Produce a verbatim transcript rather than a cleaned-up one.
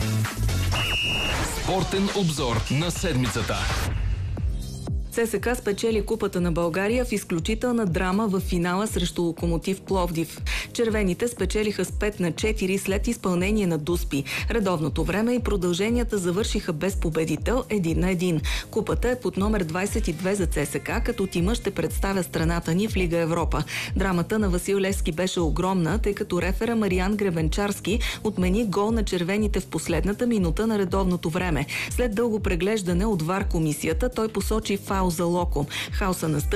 Спортен обзор на седмицата. ЦСКА спечели Купата на България в изключителна драма в финала срещу Локомотив Пловдив. Червените спечелиха с пет на четири след изпълнение на дуспи. Редовното време и продълженията завършиха без победител един на един. Купата е под номер двадесет и две за ЦСКА, като тима ще представя страната ни в Лига Европа. Драмата на Васил Левски беше огромна, тъй като рефера Мариан Гребенчарски отмени гол на червените в последната минута на редовното време. След дълго преглеждане от ВАР комисията, той посочи фаул за Локо. Хаоса настъпи